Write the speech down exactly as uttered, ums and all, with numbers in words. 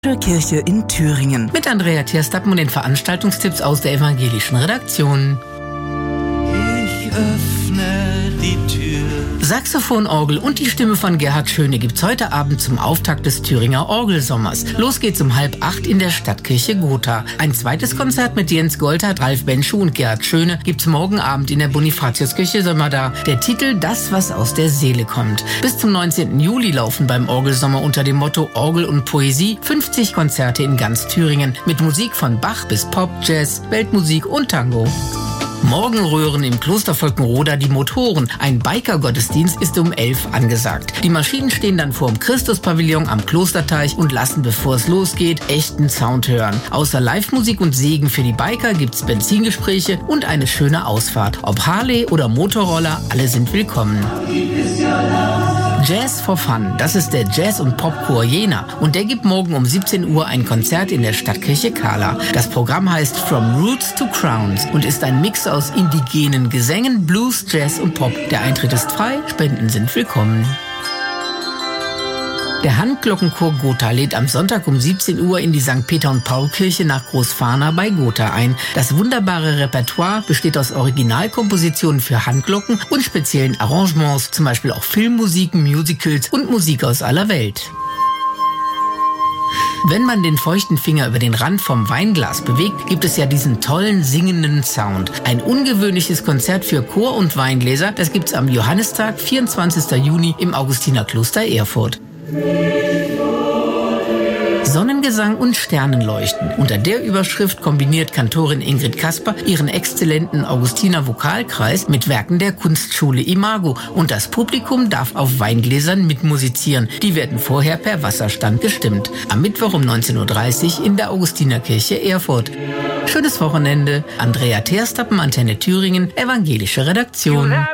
Kirche in Thüringen. Mit Andrea Thierstappen und den Veranstaltungstipps aus der evangelischen Redaktion. Ich öffne die Tür. Saxophon, Orgel und die Stimme von Gerhard Schöne gibt's heute Abend zum Auftakt des Thüringer Orgelsommers. Los geht's um halb acht in der Stadtkirche Gotha. Ein zweites Konzert mit Jens Goldhardt, Ralf Benschuh und Gerhard Schöne gibt's morgen Abend in der Bonifatiuskirche Sömmerda. Der Titel Das, was aus der Seele kommt. Bis zum neunzehnten Juli laufen beim Orgelsommer unter dem Motto Orgel und Poesie fünfzig Konzerte in ganz Thüringen mit Musik von Bach bis Pop, Jazz, Weltmusik und Tango. Morgen rühren im Kloster Volkenroda die Motoren. Ein Biker-Gottesdienst ist um elf angesagt. Die Maschinen stehen dann vor dem Christuspavillon am Klosterteich und lassen, bevor es losgeht, echten Sound hören. Außer Live-Musik und Segen für die Biker gibt's Benzingespräche und eine schöne Ausfahrt. Ob Harley oder Motorroller, alle sind willkommen. Jazz for Fun, das ist der Jazz- und Popchor Jena und der gibt morgen um siebzehn Uhr ein Konzert in der Stadtkirche Kahla. Das Programm heißt From Roots to Crowns und ist ein Mix aus indigenen Gesängen, Blues, Jazz und Pop. Der Eintritt ist frei, Spenden sind willkommen. Der Handglockenchor Gotha lädt am Sonntag um siebzehn Uhr in die Sankt Peter- und Paul-Kirche nach Großfahna bei Gotha ein. Das wunderbare Repertoire besteht aus Originalkompositionen für Handglocken und speziellen Arrangements, zum Beispiel auch Filmmusiken, Musicals und Musik aus aller Welt. Wenn man den feuchten Finger über den Rand vom Weinglas bewegt, gibt es ja diesen tollen singenden Sound. Ein ungewöhnliches Konzert für Chor und Weingläser, das gibt's am Johannistag, vierundzwanzigsten Juni im Augustinerkloster Erfurt. Sonnengesang und Sternenleuchten. Unter der Überschrift kombiniert Kantorin Ingrid Kasper ihren exzellenten Augustiner Vokalkreis mit Werken der Kunstschule Imago und das Publikum darf auf Weingläsern mitmusizieren. Die werden vorher per Wasserstand gestimmt. Am Mittwoch um neunzehn Uhr dreißig in der Augustinerkirche Erfurt. Schönes Wochenende. Andrea Thierstappen, Antenne Thüringen, evangelische Redaktion.